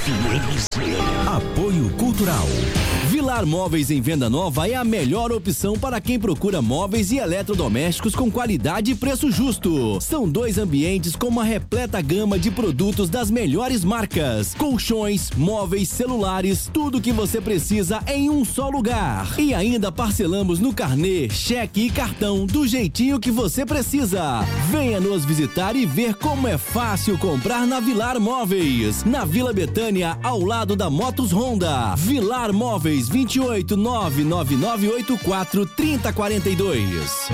Apoio Cultural. Vilar Móveis em Venda Nova é a melhor opção para quem procura móveis e eletrodomésticos com qualidade e preço justo. São 2 ambientes com uma repleta gama de produtos das melhores marcas. Colchões, móveis, celulares, tudo que você precisa em um só lugar. E ainda parcelamos no carnê, cheque e cartão do jeitinho que você precisa. Venha nos visitar e ver como é fácil comprar na Vilar Móveis. Na Vila Betânia, ao lado da Motos Honda. Vilar Móveis 28 99984 3042.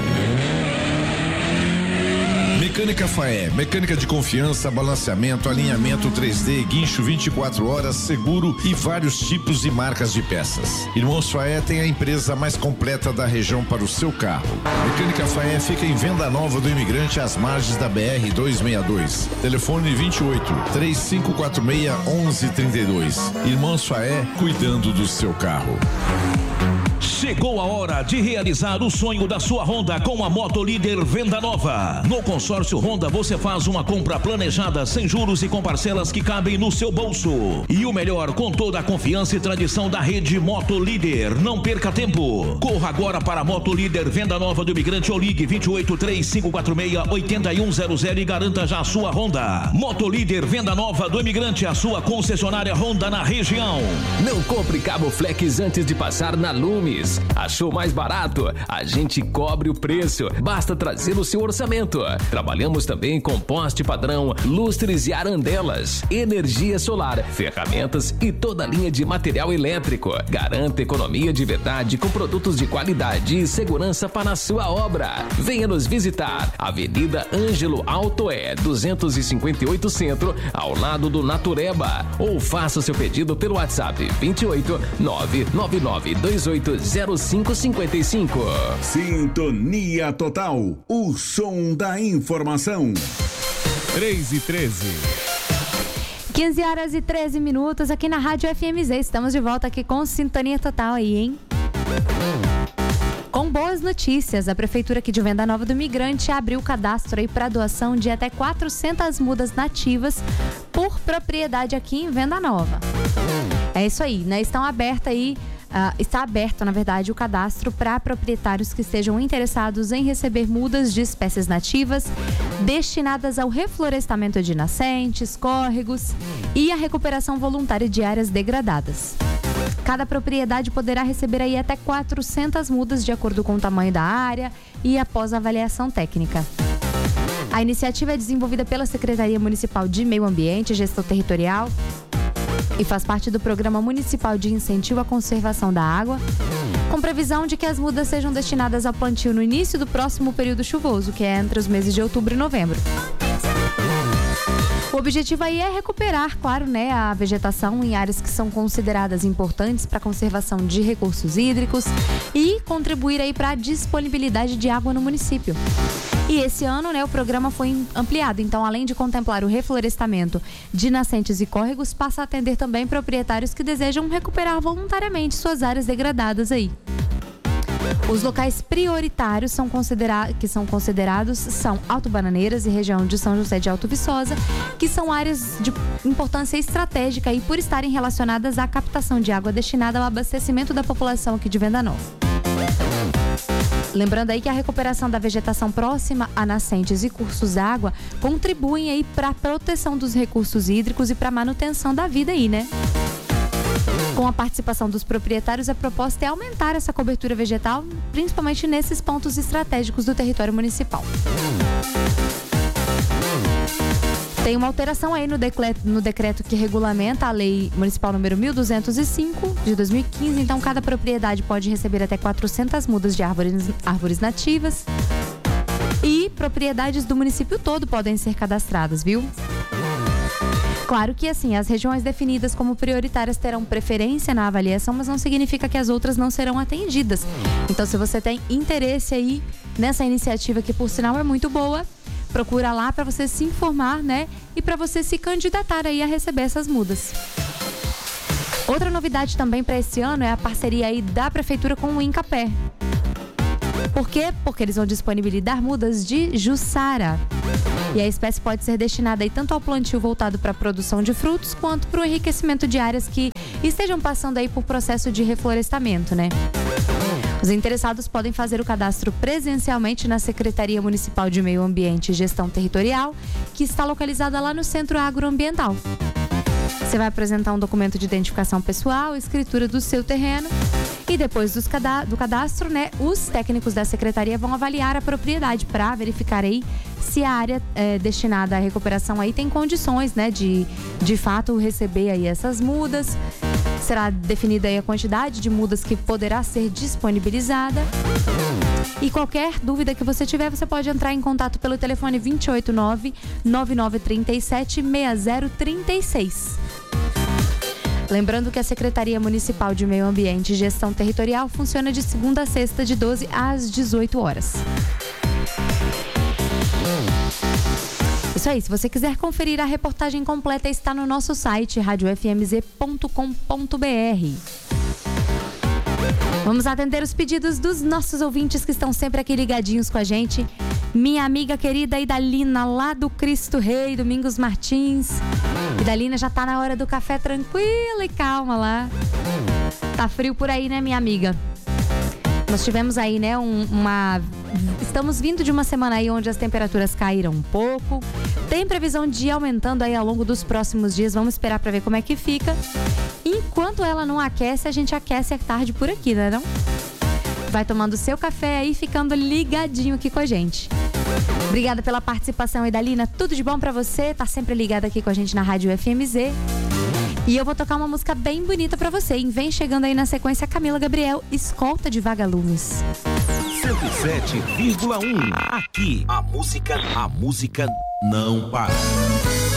Mecânica Faé, mecânica de confiança, balanceamento, alinhamento 3D, guincho 24 horas, seguro e vários tipos e marcas de peças. Irmãos Faé tem a empresa mais completa da região para o seu carro. Mecânica Faé fica em Venda Nova do Imigrante, às margens da BR 262. Telefone 28 3546 1132. Irmãos Faé, cuidando do seu carro. Chegou a hora de realizar o sonho da sua Honda com a Moto Líder Venda Nova. No consórcio Honda você faz uma compra planejada, sem juros e com parcelas que cabem no seu bolso. E o melhor, com toda a confiança e tradição da rede Moto Líder. Não perca tempo. Corra agora para a Moto Líder Venda Nova do Imigrante ou ligue 28 3546 8100 e garanta já a sua Honda. Moto Líder Venda Nova do Imigrante, a sua concessionária Honda na região. Não compre cabo flex antes de passar na Lumes. Achou mais barato? A gente cobre o preço. Basta trazer o seu orçamento. Trabalhamos também com poste padrão, lustres e arandelas, energia solar, ferramentas e toda a linha de material elétrico. Garanta economia de verdade com produtos de qualidade e segurança para a sua obra. Venha nos visitar. Avenida Ângelo Altoé, 258 Centro, ao lado do Natureba. Ou faça seu pedido pelo WhatsApp 28 999 28 0555. Sintonia Total, o som da informação. 3:13. 15 horas e 13 minutos aqui na Rádio FMZ. Estamos de volta aqui com Sintonia Total aí, hein? Com boas notícias, a Prefeitura aqui de Venda Nova do Imigrante abriu o cadastro aí para doação de até 400 mudas nativas por propriedade aqui em Venda Nova. É isso aí, né? Está aberto, na verdade, o cadastro para proprietários que estejam interessados em receber mudas de espécies nativas destinadas ao reflorestamento de nascentes, córregos e a recuperação voluntária de áreas degradadas. Cada propriedade poderá receber aí até 400 mudas de acordo com o tamanho da área e após avaliação técnica. A iniciativa é desenvolvida pela Secretaria Municipal de Meio Ambiente e Gestão Territorial e faz parte do Programa Municipal de Incentivo à Conservação da Água, com previsão de que as mudas sejam destinadas ao plantio no início do próximo período chuvoso, que é entre os meses de outubro e novembro. O objetivo aí é recuperar, claro, né, a vegetação em áreas que são consideradas importantes para a conservação de recursos hídricos e contribuir aí para a disponibilidade de água no município. E esse ano, né, o programa foi ampliado. Então, além de contemplar o reflorestamento de nascentes e córregos, passa a atender também proprietários que desejam recuperar voluntariamente suas áreas degradadas aí. Os locais prioritários que são considerados são Alto Bananeiras e região de São José de Alto Viçosa, que são áreas de importância estratégica e por estarem relacionadas à captação de água destinada ao abastecimento da população aqui de Venda Nova. Lembrando aí que a recuperação da vegetação próxima a nascentes e cursos d'água contribuem aí para a proteção dos recursos hídricos e para a manutenção da vida aí, né? Com a participação dos proprietários, a proposta é aumentar essa cobertura vegetal, principalmente nesses pontos estratégicos do território municipal. Tem uma alteração aí no decreto que regulamenta a Lei Municipal número 1205 de 2015. Então, cada propriedade pode receber até 400 mudas de árvores nativas. E propriedades do município todo podem ser cadastradas, viu? Claro que, assim, as regiões definidas como prioritárias terão preferência na avaliação, mas não significa que as outras não serão atendidas. Então, se você tem interesse aí nessa iniciativa, que por sinal é muito boa, procura lá para você se informar, né? E para você se candidatar aí a receber essas mudas. Outra novidade também para esse ano é a parceria aí da Prefeitura com o Incapé. Por quê? Porque eles vão disponibilizar mudas de Jussara. E a espécie pode ser destinada aí tanto ao plantio voltado para a produção de frutos, quanto para o enriquecimento de áreas que estejam passando aí por processo de reflorestamento, né? Os interessados podem fazer o cadastro presencialmente na Secretaria Municipal de Meio Ambiente e Gestão Territorial, que está localizada lá no Centro Agroambiental. Você vai apresentar um documento de identificação pessoal, escritura do seu terreno e depois do cadastro, né, os técnicos da secretaria vão avaliar a propriedade para verificar aí se a área destinada à recuperação aí tem condições, né, de fato receber aí essas mudas. Será definida aí a quantidade de mudas que poderá ser disponibilizada. E qualquer dúvida que você tiver, você pode entrar em contato pelo telefone 289-9937-6036. Lembrando que a Secretaria Municipal de Meio Ambiente e Gestão Territorial funciona de segunda a sexta, de 12 às 18 horas. Isso aí, se você quiser conferir a reportagem completa, está no nosso site radiofmz.com.br. Vamos atender os pedidos dos nossos ouvintes que estão sempre aqui ligadinhos com a gente. Minha amiga querida Idalina, lá do Cristo Rei, Domingos Martins. Idalina, já tá na hora do café, tranquila e calma lá. Tá frio por aí, né, minha amiga? Nós tivemos aí, né, estamos vindo de uma semana aí onde as temperaturas caíram um pouco. Tem previsão de ir aumentando aí ao longo dos próximos dias. Vamos esperar para ver como é que fica. Enquanto ela não aquece, a gente aquece à tarde por aqui, né, não? Vai tomando seu café aí, ficando ligadinho aqui com a gente. Obrigada pela participação, Idalina. Tudo de bom para você. Tá sempre ligada aqui com a gente na Rádio FMZ. E eu vou tocar uma música bem bonita pra você, hein? Vem chegando aí na sequência Camila Gabriel, Escolta de Vagalumes. 107,1. Aqui, a música não para.